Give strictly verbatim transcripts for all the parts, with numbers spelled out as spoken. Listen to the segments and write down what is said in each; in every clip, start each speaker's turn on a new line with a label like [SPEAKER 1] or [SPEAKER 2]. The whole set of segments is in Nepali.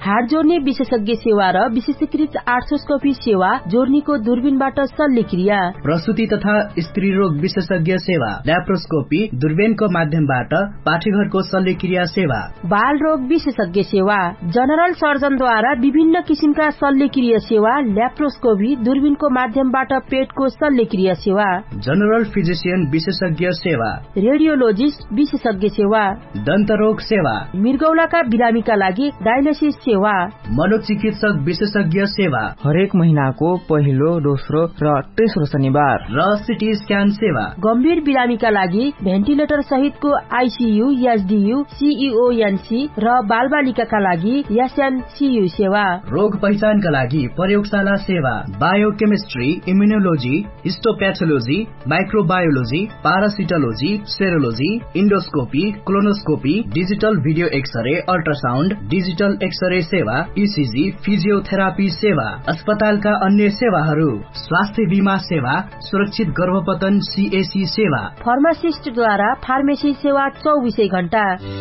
[SPEAKER 1] हाड जोड्ने विशेषज्ञ सेवा र विशेषीकृत आर्थ्रोस्कोपी सेवा, जोर्नीको दूरबीनबाट शल्यक्रिया,
[SPEAKER 2] प्रसूति तथा स्त्री रोग विशेषज्ञ सेवा, ल्याप्रोस्कोपी दूरबीनको माध्यमबाट पाठेघरको शल्यक्रिया सेवा,
[SPEAKER 1] बाल रोग विशेषज्ञ सेवा, जनरल सर्जनद्वारा विभिन्न किसिमका शल्यक्रिया सेवा, ल्याप्रोस्कोपी दूरबीनको माध्यमबाट पेटको शल्यक्रिया सेवा,
[SPEAKER 2] जनरल फिजिशियन विशेषज्ञ सेवा,
[SPEAKER 1] रेडियोलोजिस्ट विशेषज्ञ सेवा,
[SPEAKER 2] दन्तरोग सेवा,
[SPEAKER 1] मृगौलाका बिरामीका लागि डायलिसिस सेवा,
[SPEAKER 2] मनोचिकित्सक विशेषज्ञ सेवा,
[SPEAKER 3] हरेक महिनाको पहिलो, दोस्रो र तेस्रो शनिबार,
[SPEAKER 2] र सिटी स्क्यान सेवा,
[SPEAKER 1] गम्भीर बिरामीका लागि भेन्टिलेटर सहितको आईसीयू, एसडीयू, सीईओएनसी र बालबालिकाका लागि एसएनसीयू सेवा,
[SPEAKER 2] रोग पहिचानका लागि प्रयोगशाला सेवा, biochemistry, immunology, हिस्टोप्याथोलोजी, microbiology, पारासिटोलोजी, सेरोलोजी, endoscopy, colonoscopy, digital video x-ray, ultrasound, digital x-ray सेवा, ईसीजी, फिजियोथेरापी सेवा, अस्पतालका अन्य सेवाहरू, स्वास्थ्य बीमा सेवा, सुरक्षित गर्भपतन सीएसी सेवा,
[SPEAKER 1] फार्मासिस्टद्वारा फार्मेसी सेवा चौबीसै घण्टा,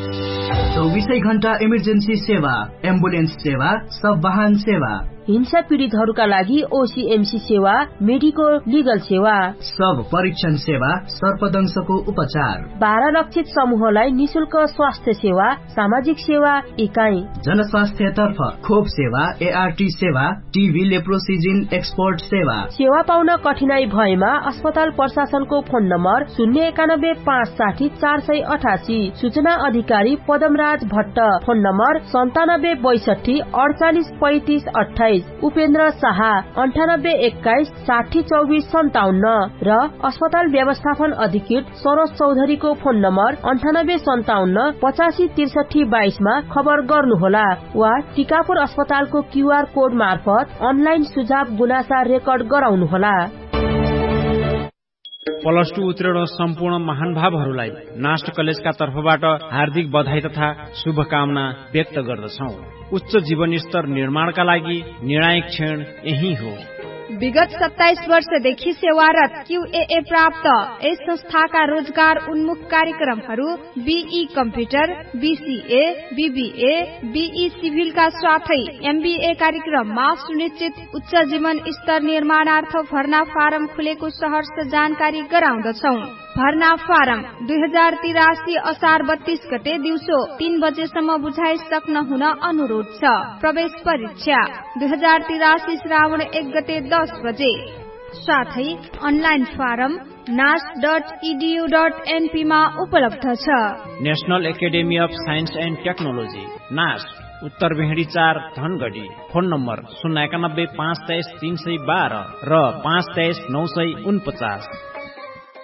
[SPEAKER 2] चौबीसै घण्टा इमर्जेन्सी सेवा, एम्बुलेन्स सेवा, सब वाहन सेवा,
[SPEAKER 1] हिंसा पीडितहरूका लागि ओसीएमसी सेवा, मेडिको लिगल सेवा,
[SPEAKER 2] सब परीक्षण सेवा, सर्पदंशको उपचार,
[SPEAKER 1] बाह्र लक्षित समूहलाई निशुल्क स्वास्थ्य सेवा, सामाजिक सेवा इकाइ,
[SPEAKER 2] जनस्वास्थ्य तर्फ खोप सेवा, एआरटी सेवा, टीबी लेप्रोसिजिन एक्सपोर्ट सेवा।
[SPEAKER 1] सेवा पाउन कठिनाई भएमा अस्पताल प्रशासनको फोन नम्बर शून्य एकानब्बे पाँच साठी चार सय अठासी, सूचना अधिकारी पदमराज भट्ट, फोन नम्बर सन्तानब्बे बैसठी अडचालिस पैंतिस अठाइस, उपेन्द्र शाह अन्ठानब्बे एक्काइस साठी चौबिस सन्ताउन्न र अस्पताल व्यवस्थापन अधिकृत सरोज चौधरीको फोन नम्बर अन्ठानब्बे सन्ताउन्न पचासी त्रिसठी बाइसमा खबर गर्नुहोला वा टिकापुर अस्पतालको क्यूआर कोड मार्फत अनलाइन सुझाव गुनासा रेकर्ड गराउनुहोला।
[SPEAKER 4] प्लस टू उत्तीर्ण सम्पूर्ण महानुभावहरूलाई नास्ट कलेजका तर्फबाट हार्दिक बधाई तथा शुभकामना व्यक्त गर्दछौ। उच्च जीवन स्तर निर्माणका लागि निर्णायक क्षण यही हो।
[SPEAKER 5] विगत सत्ताइस वर्षदेखि सेवारत क्यूएए प्राप्त यस संस्थाका रोजगार उन्मुख कार्यक्रमहरू be computer, BCA, BBA, be सिभिलका साथै एमबीए कार्यक्रममा सुनिश्चित उच्च जीवन स्तर निर्माणार्थ भर्ना फारम खुलेको सहर्ष जानकारी गराउँदछौ। भर्ना फारम दुई हजार तिरासी असार बत्तीस गते दिउँसो तीन बजेसम्म बुझाइसक्न हुन अनुरोध छ। प्रवेश परीक्षा दुई हजार तिरासी श्रावण एक गते दस बजे। साथै अनलाइन फारम नास डट इडियू डट एनपी मा उपलब्ध छ।
[SPEAKER 4] National academy of science and technology नास, उत्तर भेडी चार धनगढी। फोन नम्बर शून्य एकानब्बे पाँच तेइस तीन सय बाह्र र पाँच तेइस नौ सय उनपचास।